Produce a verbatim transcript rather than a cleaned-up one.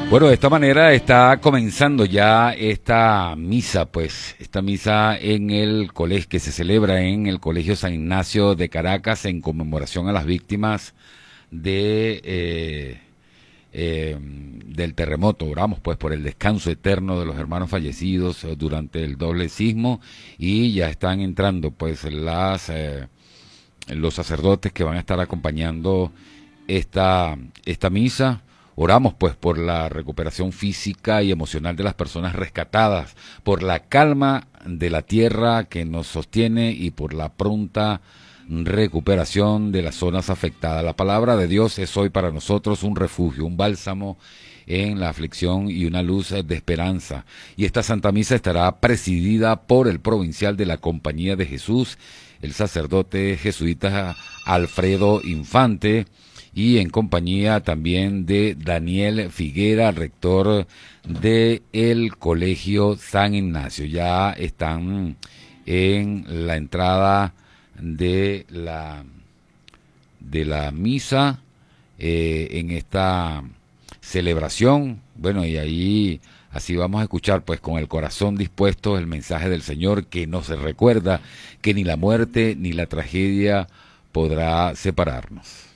Bueno, de esta manera está comenzando ya esta misa, pues, esta misa en el colegio que se celebra en el Colegio San Ignacio de Caracas en conmemoración a las víctimas de eh, eh, del terremoto. Oramos pues por el descanso eterno de los hermanos fallecidos eh, durante el doble sismo, y ya están entrando pues las eh, los sacerdotes que van a estar acompañando esta esta misa. Oramos pues por la recuperación física y emocional de las personas rescatadas, por la calma de la tierra que nos sostiene y por la pronta recuperación de las zonas afectadas. La palabra de Dios es hoy para nosotros un refugio, un bálsamo en la aflicción y una luz de esperanza. Y esta Santa Misa estará presidida por el provincial de la Compañía de Jesús, el sacerdote jesuita Alfredo Infante, y en compañía también de Daniel Figuera, rector de el Colegio San Ignacio. Ya están en la entrada de la de la misa eh, en esta celebración. Bueno, y ahí así vamos a escuchar pues con el corazón dispuesto el mensaje del Señor, que nos recuerda que ni la muerte ni la tragedia podrá separarnos.